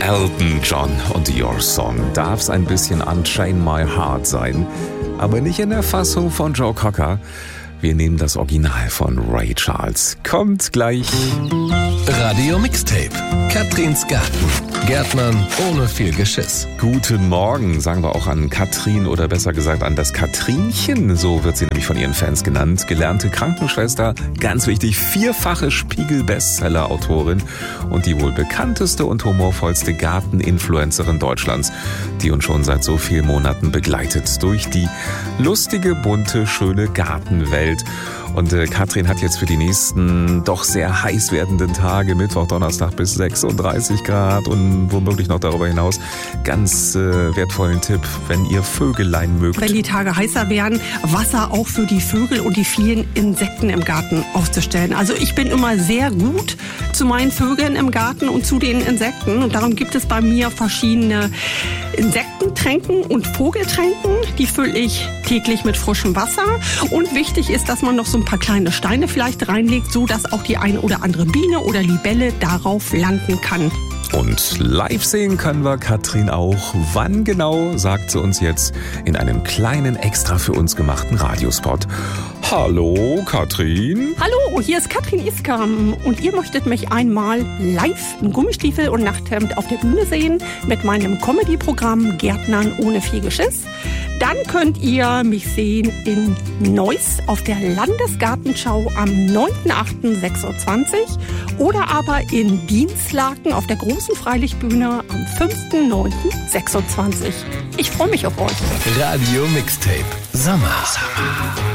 Elton John und Your Song. Darf's ein bisschen Unchain My Heart sein, aber nicht in der Fassung von Joe Cocker. Wir nehmen das Original von Ray Charles. Kommt gleich. Radio Mixtape. Katrins Garten. Gärtnern ohne viel Geschiss. Guten Morgen, sagen wir auch an Katrin oder besser gesagt an das Katrinchen. So wird sie nämlich von ihren Fans genannt. Gelernte Krankenschwester, ganz wichtig, 4-fache Spiegel-Bestseller-Autorin und die wohl bekannteste und humorvollste Garten-Influencerin Deutschlands, die uns schon seit so vielen Monaten begleitet durch die lustige, bunte, schöne Gartenwelt. Und Katrin hat jetzt für die nächsten doch sehr heiß werdenden Tage, Mittwoch, Donnerstag bis 36 Grad und womöglich noch darüber hinaus, ganz wertvollen Tipp, wenn ihr Vögelein mögt. Wenn die Tage heißer werden, Wasser auch für die Vögel und die vielen Insekten im Garten aufzustellen. Also ich bin immer sehr gut zu meinen Vögeln im Garten und zu den Insekten. Und darum gibt es bei mir verschiedene Insektentränken und Vogeltränken. Die fülle ich täglich mit frischem Wasser. Und wichtig ist, dass man noch so ein paar kleine Steine vielleicht reinlegt, so dass auch die eine oder andere Biene oder Libelle darauf landen kann. Und live sehen können wir Katrin auch. Wann genau, sagt sie uns jetzt in einem kleinen, extra für uns gemachten Radiospot. Hallo, Katrin. Hallo, hier ist Katrin Iskam und ihr möchtet mich einmal live in Gummistiefel und Nachthemd auf der Bühne sehen mit meinem Comedy-Programm Gärtnern ohne viel Geschiss. Dann könnt ihr mich sehen in Neuss auf der Landesgartenschau am 9.8.26 oder aber in Dienstlaken auf der großen Freilichtbühne am 5.9.26. Ich freue mich auf euch. Radio Mixtape. Sommer.